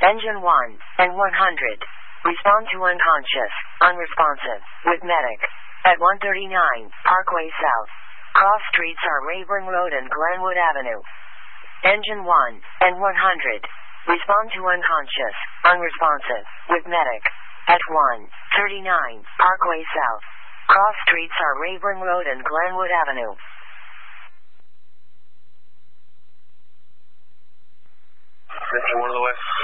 Engine 1 and 100. Respond to unconscious, unresponsive, with medic. At 139, Parkway South. Cross streets are Rayburn Road and Glenwood Avenue. Engine 1 and 100. Respond to unconscious, unresponsive, with medic. At 139, Parkway South. Cross streets are Rayburn Road and Glenwood Avenue. 51 to the west.